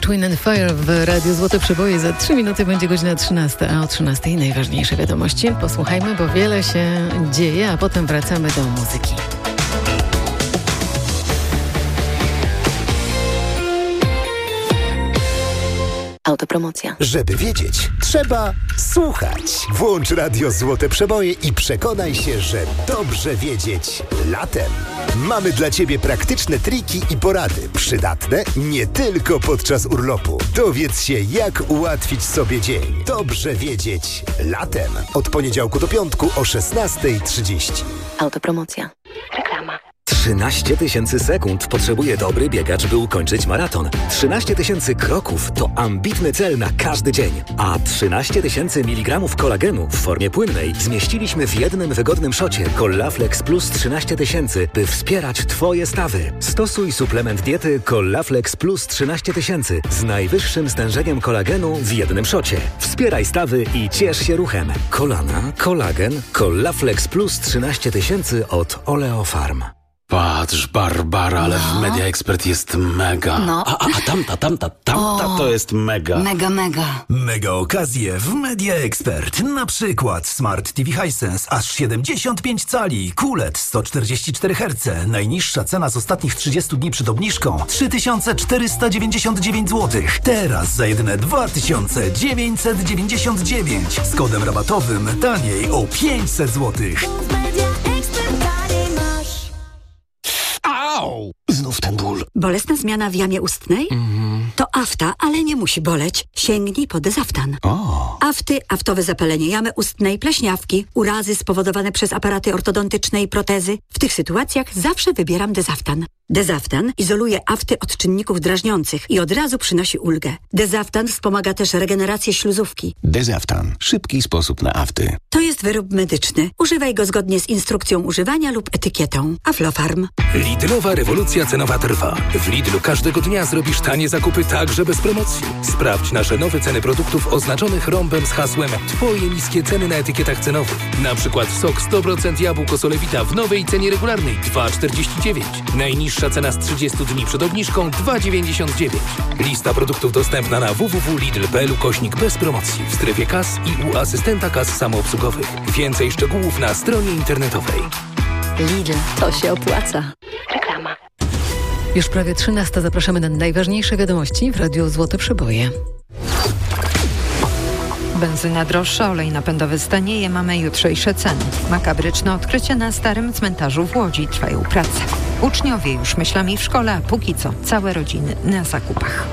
Earth, Wind and Fire w Radiu Złote Przeboje. Za 3 minuty będzie godzina 13, a o 13 najważniejsze wiadomości. Posłuchajmy, bo wiele się dzieje, a potem wracamy do muzyki. Autopromocja. Żeby wiedzieć, trzeba słuchać. Włącz Radio Złote Przeboje i przekonaj się, że dobrze wiedzieć latem. Mamy dla Ciebie praktyczne triki i porady, przydatne nie tylko podczas urlopu. Dowiedz się, jak ułatwić sobie dzień. Dobrze wiedzieć latem. Od poniedziałku do piątku o 16:30. Autopromocja. Reklama. 13 000 sekund potrzebuje dobry biegacz, by ukończyć maraton. 13 000 kroków to ambitny cel na każdy dzień. A 13 000 mg kolagenu w formie płynnej zmieściliśmy w jednym wygodnym szocie Collaflex Plus 13 000, by wspierać Twoje stawy. Stosuj suplement diety Collaflex Plus 13 000 z najwyższym stężeniem kolagenu w jednym szocie. Wspieraj stawy i ciesz się ruchem. Kolana, kolagen, Collaflex Plus 13 000 od Oleofarm. Patrz, Barbara, ale w Media Expert jest mega. No. A tamta to jest mega. Mega. Mega okazje w Media Expert. Na przykład Smart TV Hisense aż 75 cali, QLED 144 Hz. Najniższa cena z ostatnich 30 dni przed obniżką 3499 zł. Teraz za jedyne 2999. Z kodem rabatowym taniej o 500 zł. Au! Znów ten ból. Bolesna zmiana w jamie ustnej? To afta, ale nie musi boleć. Sięgnij po Dezaftan. Afty, aftowe zapalenie jamy ustnej, pleśniawki, urazy spowodowane przez aparaty ortodontyczne i protezy. W tych sytuacjach zawsze wybieram Dezaftan. Dezaftan izoluje afty od czynników drażniących i od razu przynosi ulgę. Dezaftan wspomaga też regenerację śluzówki. Dezaftan. Szybki sposób na afty. To jest wyrób medyczny. Używaj go zgodnie z instrukcją używania lub etykietą. Aflofarm. Lidlowa rewolucja cenowa trwa. W Lidlu każdego dnia zrobisz tanie zakupy także bez promocji. Sprawdź nasze nowe ceny produktów oznaczonych rąbem z hasłem Twoje niskie ceny na etykietach cenowych. Na przykład sok 100% jabłko Solewita w nowej cenie regularnej 2,49. Najniższa cena z 30 dni przed obniżką 2,99. Lista produktów dostępna na www.lidl.pl/bez promocji w strefie kas i u asystenta kas samoobsługowych. Więcej szczegółów na stronie internetowej. Lidl, to się opłaca. Reklama. Już prawie 13. Zapraszamy na najważniejsze wiadomości w Radiu Złote Przeboje. Benzyna droższa, olej napędowy stanieje, mamy jutrzejsze ceny. Makabryczne odkrycie na starym cmentarzu w Łodzi. Trwają prace. Uczniowie już myślami w szkole, a póki co całe rodziny na zakupach.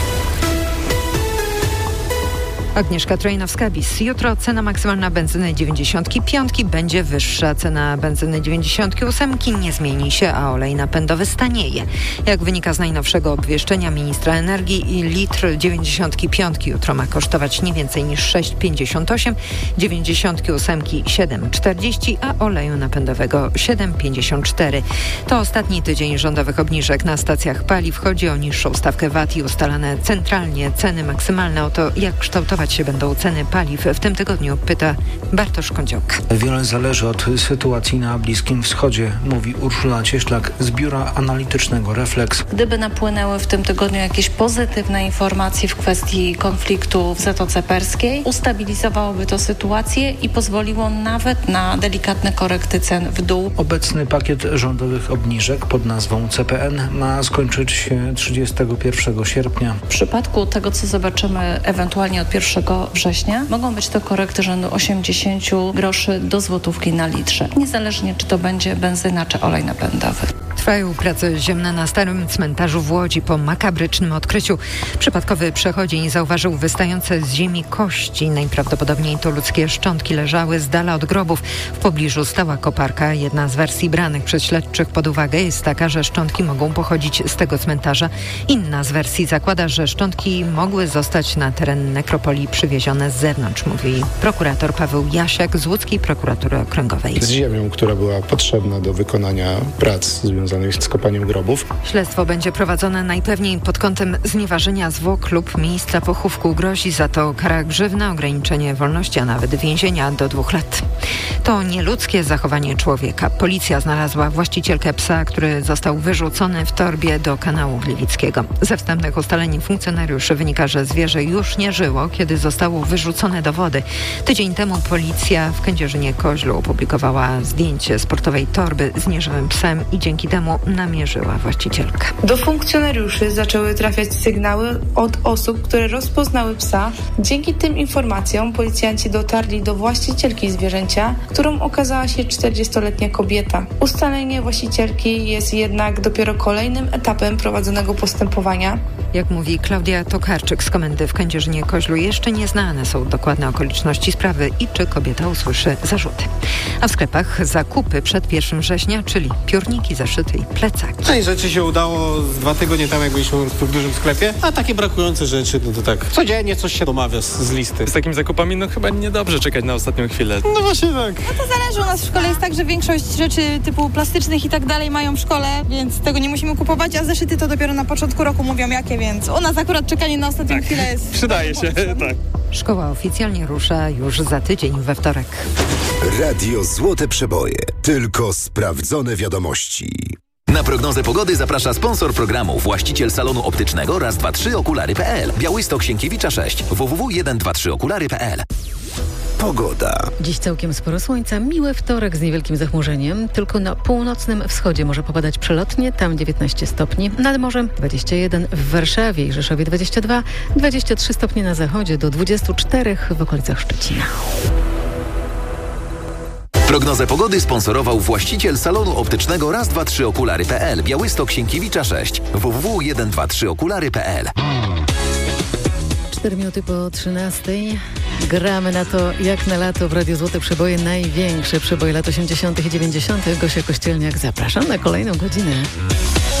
Agnieszka Trojnowska-Bis. Jutro cena maksymalna benzyny 95 będzie wyższa. Cena benzyny 98 nie zmieni się, a olej napędowy stanieje. Jak wynika z najnowszego obwieszczenia ministra energii, litr 95 jutro ma kosztować nie więcej niż 6,58, 98 7,40, a oleju napędowego 7,54. To ostatni tydzień rządowych obniżek na stacjach paliw. Chodzi o niższą stawkę VAT i ustalane centralnie ceny maksymalne. O to, jak kształtować się będą ceny paliw w tym tygodniu, pyta Bartosz Kądziołka. Wiele zależy od sytuacji na Bliskim Wschodzie, mówi Urszula Cieślak z biura analitycznego Reflex. Gdyby napłynęły w tym tygodniu jakieś pozytywne informacje w kwestii konfliktu w Zatoce Perskiej, ustabilizowałoby to sytuację i pozwoliło nawet na delikatne korekty cen w dół. Obecny pakiet rządowych obniżek pod nazwą CPN ma skończyć się 31 sierpnia. W przypadku tego, co zobaczymy ewentualnie od 1 września, mogą być to korekty rzędu 80 groszy do złotówki na litrze. Niezależnie, czy to będzie benzyna, czy olej napędowy. Trwają prace ziemne na starym cmentarzu w Łodzi po makabrycznym odkryciu. Przypadkowy przechodzień zauważył wystające z ziemi kości. Najprawdopodobniej to ludzkie szczątki leżały z dala od grobów. W pobliżu stała koparka. Jedna z wersji branych przez śledczych pod uwagę jest taka, że szczątki mogą pochodzić z tego cmentarza. Inna z wersji zakłada, że szczątki mogły zostać na teren nekropolii przywiezione z zewnątrz, mówi prokurator Paweł Jasiak z Łódzkiej Prokuratury Okręgowej. Z ziemią, która była potrzebna do wykonania prac związanych związanych z kopaniem grobów. Śledztwo będzie prowadzone najpewniej pod kątem znieważenia zwłok lub miejsca pochówku. Grozi za to kara grzywna, ograniczenie wolności, a nawet więzienia do 2 lat. To nieludzkie zachowanie człowieka. Policja znalazła właścicielkę psa, który został wyrzucony w torbie do kanału Gliwickiego. Ze wstępnych ustaleń funkcjonariuszy wynika, że zwierzę już nie żyło, kiedy zostało wyrzucone do wody. Tydzień temu policja w Kędzierzynie-Koźlu opublikowała zdjęcie sportowej torby z nieżywym psem i dzięki temu namierzyła właścicielkę. Do funkcjonariuszy zaczęły trafiać sygnały od osób, które rozpoznały psa. Dzięki tym informacjom policjanci dotarli do właścicielki zwierzęcia, którą okazała się 40-letnia kobieta. Ustalenie właścicielki jest jednak dopiero kolejnym etapem prowadzonego postępowania. Jak mówi Klaudia Tokarczyk z komendy w Kędzierzynie-Koźlu, jeszcze nieznane są dokładne okoliczności sprawy i czy kobieta usłyszy zarzuty. A w sklepach zakupy przed 1 września, czyli piórniki, zeszyty i plecaki. Część rzeczy się udało 2 tygodnie temu, jak byliśmy w dużym sklepie, a takie brakujące rzeczy, no to tak codziennie coś się domawia z listy. Z takimi zakupami no chyba niedobrze czekać na ostatnią chwilę. No właśnie tak. No to zależy, u nas w szkole jest tak, że większość rzeczy typu plastycznych i tak dalej mają w szkole, więc tego nie musimy kupować, a zeszyty to dopiero na początku roku mówią jakie, więc u nas akurat czekanie na ostatnią chwilę jest... Przydaje się, tak. Szkoła oficjalnie rusza już za tydzień we wtorek. Radio Złote Przeboje. Tylko sprawdzone wiadomości. Na prognozę pogody zaprasza sponsor programu, właściciel salonu optycznego Raz, 2, 3 okulary.pl. Białystok Sienkiewicza 6 www.123okulary.pl. Pogoda. Dziś całkiem sporo słońca, miły wtorek z niewielkim zachmurzeniem. Tylko na północnym wschodzie może popadać przelotnie, tam 19 stopni, nad morzem 21, w Warszawie i Rzeszowie 22, 23 stopnie na zachodzie do 24 w okolicach Szczecina. Prognozę pogody sponsorował właściciel salonu optycznego Raz, 2, 3 okulary.pl. Białystok Sienkiewicza 6 www.123okulary.pl. 4 minuty po 13. Gramy na to jak na lato w Radiu Złote Przeboje. Największe przeboje lat 80. i 90. Gosia Kościelniak, zapraszam na kolejną godzinę.